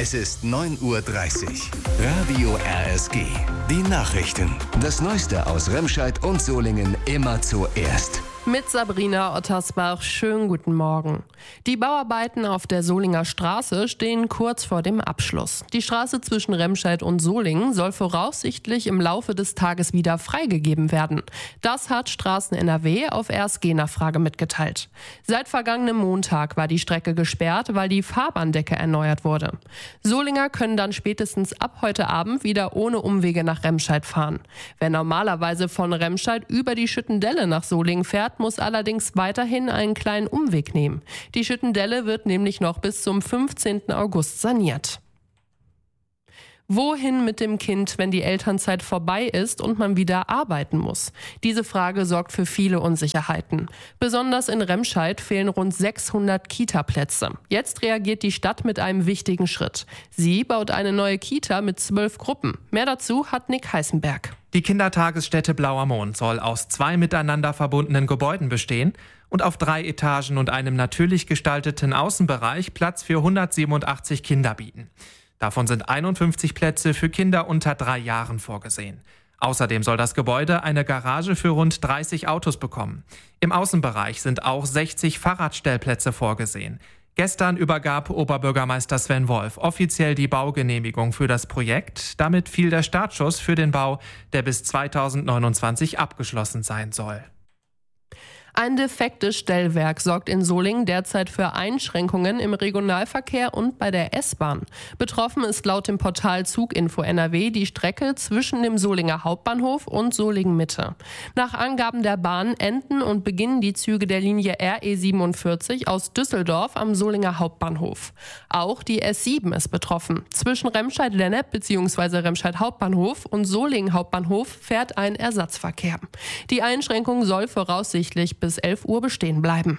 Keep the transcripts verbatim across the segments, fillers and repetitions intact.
Es ist neun Uhr dreißig. Radio R S G. Die Nachrichten. Das Neueste aus Remscheid und Solingen immer zuerst. Mit Sabrina Ottersbach, schönen guten Morgen. Die Bauarbeiten auf der Solinger Straße stehen kurz vor dem Abschluss. Die Straße zwischen Remscheid und Solingen soll voraussichtlich im Laufe des Tages wieder freigegeben werden. Das hat Straßen N R W auf R S G-Nachfrage mitgeteilt. Seit vergangenem Montag war die Strecke gesperrt, weil die Fahrbahndecke erneuert wurde. Solinger können dann spätestens ab heute Abend wieder ohne Umwege nach Remscheid fahren. Wer normalerweise von Remscheid über die Schüttendelle nach Solingen fährt, muss allerdings weiterhin einen kleinen Umweg nehmen. Die Schüttendelle wird nämlich noch bis zum fünfzehnten August saniert. Wohin mit dem Kind, wenn die Elternzeit vorbei ist und man wieder arbeiten muss? Diese Frage sorgt für viele Unsicherheiten. Besonders in Remscheid fehlen rund sechshundert Kita-Plätze. Jetzt reagiert die Stadt mit einem wichtigen Schritt. Sie baut eine neue Kita mit zwölf Gruppen. Mehr dazu hat Nick Heißenberg. Die Kindertagesstätte Blauer Mond soll aus zwei miteinander verbundenen Gebäuden bestehen und auf drei Etagen und einem natürlich gestalteten Außenbereich Platz für hundertsiebenundachtzig Kinder bieten. Davon sind einundfünfzig Plätze für Kinder unter drei Jahren vorgesehen. Außerdem soll das Gebäude eine Garage für rund dreißig Autos bekommen. Im Außenbereich sind auch sechzig Fahrradstellplätze vorgesehen. Gestern übergab Oberbürgermeister Sven Wolf offiziell die Baugenehmigung für das Projekt. Damit fiel der Startschuss für den Bau, der bis zweitausendneunundzwanzig abgeschlossen sein soll. Ein defektes Stellwerk sorgt in Solingen derzeit für Einschränkungen im Regionalverkehr und bei der S-Bahn. Betroffen ist laut dem Portal Zuginfo N R W die Strecke zwischen dem Solinger Hauptbahnhof und Solingen Mitte. Nach Angaben der Bahn enden und beginnen die Züge der Linie R E siebenundvierzig aus Düsseldorf am Solinger Hauptbahnhof. Auch die S sieben ist betroffen. Zwischen Remscheid-Lennep bzw. Remscheid Hauptbahnhof und Solingen Hauptbahnhof fährt ein Ersatzverkehr. Die Einschränkung soll voraussichtlich bis elf Uhr bestehen bleiben.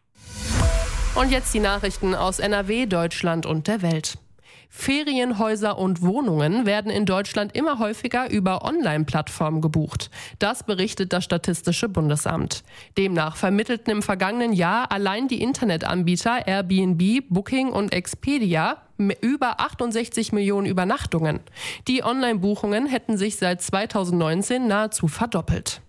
Und jetzt die Nachrichten aus N R W, Deutschland und der Welt. Ferienhäuser und Wohnungen werden in Deutschland immer häufiger über Online-Plattformen gebucht. Das berichtet das Statistische Bundesamt. Demnach vermittelten im vergangenen Jahr allein die Internetanbieter Airbnb, Booking und Expedia über achtundsechzig Millionen Übernachtungen. Die Online-Buchungen hätten sich seit zweitausendneunzehn nahezu verdoppelt.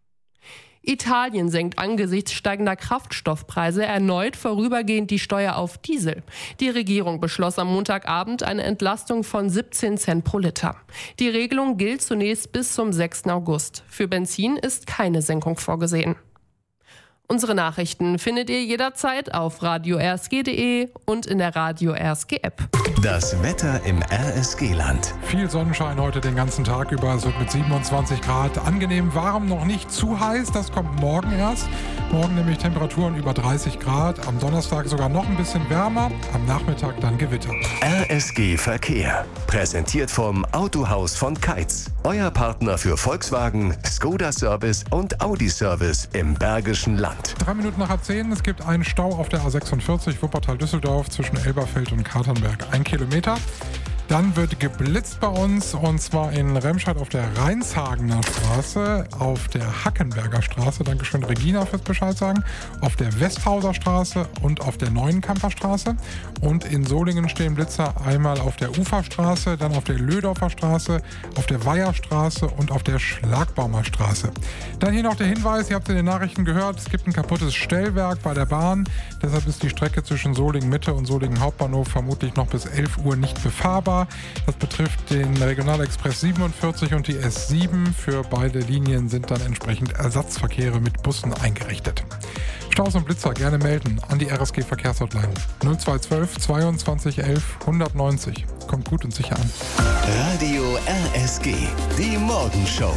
Italien senkt angesichts steigender Kraftstoffpreise erneut vorübergehend die Steuer auf Diesel. Die Regierung beschloss am Montagabend eine Entlastung von siebzehn Cent pro Liter. Die Regelung gilt zunächst bis zum sechsten August. Für Benzin ist keine Senkung vorgesehen. Unsere Nachrichten findet ihr jederzeit auf radio r s g punkt d e und in der Radio R S G App. Das Wetter im R S G-Land. Viel Sonnenschein heute den ganzen Tag über. Es wird mit siebenundzwanzig Grad angenehm warm, noch nicht zu heiß. Das kommt morgen erst. Morgen nämlich Temperaturen über dreißig Grad. Am Donnerstag sogar noch ein bisschen wärmer. Am Nachmittag dann Gewitter. R S G Verkehr. Präsentiert vom Autohaus von Keitz. Euer Partner für Volkswagen, Skoda Service und Audi Service im Bergischen Land. Drei Minuten nach halb zehn. Es gibt einen Stau auf der A sechsundvierzig Wuppertal-Düsseldorf zwischen Elberfeld und Katernberg. Ein Kilometer. Dann wird geblitzt bei uns, und zwar in Remscheid auf der Rheinshagener Straße, auf der Hackenberger Straße, Dankeschön Regina fürs Bescheid sagen, auf der Westhauser Straße und auf der Neuenkamper Straße. Und in Solingen stehen Blitzer einmal auf der Uferstraße, dann auf der Lödorfer Straße, auf der Weiherstraße und auf der Schlagbaumer Straße. Dann hier noch der Hinweis, ihr habt in den Nachrichten gehört, es gibt ein kaputtes Stellwerk bei der Bahn. Deshalb ist die Strecke zwischen Solingen Mitte und Solingen Hauptbahnhof vermutlich noch bis elf Uhr nicht befahrbar. Das betrifft den Regionalexpress siebenundvierzig und die S sieben. Für beide Linien sind dann entsprechend Ersatzverkehre mit Bussen eingerichtet. Staus und Blitzer gerne melden an die R S G Verkehrshotline null zwei eins zwei zweiundzwanzig elf hundertneunzig. Kommt gut und sicher an. Radio R S G, die Morgenshow.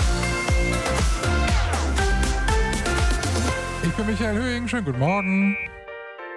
Ich bin Michael Höhing, schönen guten Morgen.